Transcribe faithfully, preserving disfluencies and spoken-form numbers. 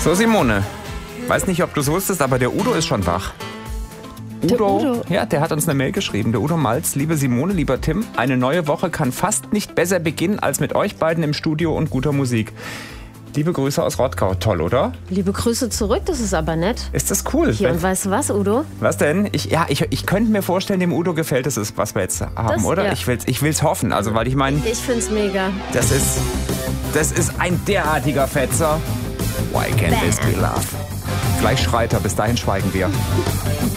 So, Simone, weiß nicht, ob du es wusstest, aber der Udo ist schon wach. Der Udo, Udo. Ja, der hat uns eine Mail geschrieben. Der Udo Malz, liebe Simone, lieber Tim, eine neue Woche kann fast nicht besser beginnen als mit euch beiden im Studio und guter Musik. Liebe Grüße aus Rottgau. Toll, oder? Liebe Grüße zurück, das ist aber nett. Ist das cool? Hier, und weißt du was, Udo? Was denn? Ich, ja, ich, ich könnte mir vorstellen, dem Udo gefällt es, was wir jetzt haben, Das, oder? ja. Ich will's, ich will's hoffen. Also, weil ich meine, Ich find's mega. das ist, das ist ein derartiger Fetzer. Why can't this be love? Gleich schreit er, bis dahin schweigen wir.